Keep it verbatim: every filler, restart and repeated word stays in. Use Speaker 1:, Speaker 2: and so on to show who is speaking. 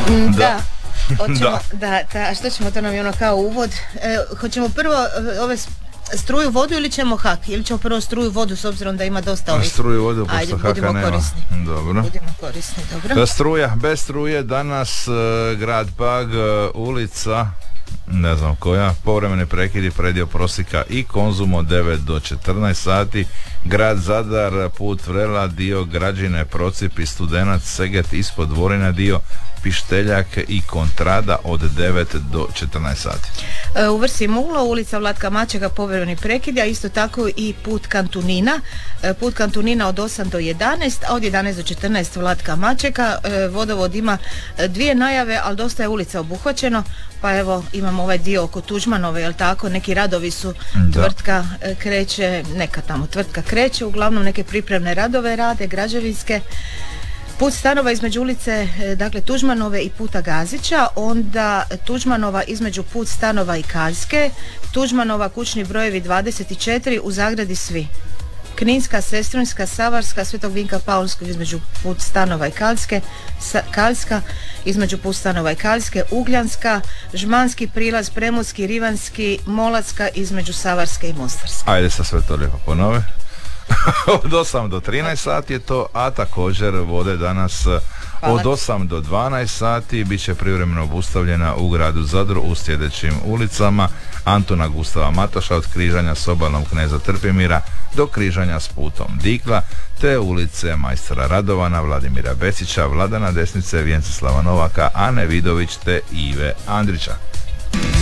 Speaker 1: Mm,
Speaker 2: Da.
Speaker 1: Da. Hoćemo,
Speaker 2: Da.
Speaker 1: da. Da, a što ćemo, to nam je ono kao uvod. E, hoćemo prvo e, ove s- struju, vodu ili ćemo hak? Ili ćemo prvo struju, vodu s obzirom da ima dosta ovih.
Speaker 2: Struju vodu,
Speaker 1: Ajde,
Speaker 2: pošto
Speaker 1: budimo
Speaker 2: haka nema.
Speaker 1: korisni.
Speaker 2: Dobro.
Speaker 1: Budimo korisni, dobro.
Speaker 2: Da, struja, bez struje danas e, grad Pag, e, ulica, ne znam koja, povremeni prekidi predio Prosika i Konzum od devet do četrnaest sati, grad Zadar, put Vrela, dio Građine, Procip i Studenac, Seget ispod Dvorina, dio Pišteljak i Kontrada od devet do četrnaest sati.
Speaker 1: E, U Vrsi Muglo, ulica Vlatka Mačeka, povremeni prekid, a isto tako i put Kantunina. E, Put Kantunina od osam do jedanaest, a od jedanaest do četrnaest Vlatka Mačeka. E, Vodovod ima e, dvije najave, ali dosta je ulica obuhvaćeno, pa evo imamo ovaj dio oko Tuđmanove, jel tako, neki radovi su,
Speaker 2: Da.
Speaker 1: tvrtka e, kreće, neka tamo tvrtka kreće, uglavnom neke pripremne radove rade, građevinske. Put stanova između ulice e, dakle Tuđmanove i puta Gazića, onda Tuđmanova između put stanova i Kaljske, Tuđmanova kućni brojevi dvadeset četiri, u zagradi svi. Kninska, Sestrinska, Savarska, Svetog Vinka Paulskog između put stanova i Kaljske, Sa- Kaljska između put stanova i Kaljske, Ugljanska, Žmanski prilaz, Premudski, Rivanski, Molacka između Savarske i Mostarske.
Speaker 2: Ajde sa sve to lijepo ponove. Od osam do trinaest sati je to, a također vode danas
Speaker 1: Hvala.
Speaker 2: od osam do dvanaest sati bit će privremeno obustavljena u gradu Zadru u sljedećim ulicama: Antuna Gustava Matoša od križanja s obalnom Kneza Trpimira do križanja s putom Dikla, te ulice majstora Radovana, Vladimira Besića, Vladana Desnice, Vjenceslava Novaka, Ane Vidović te Ive Andrića.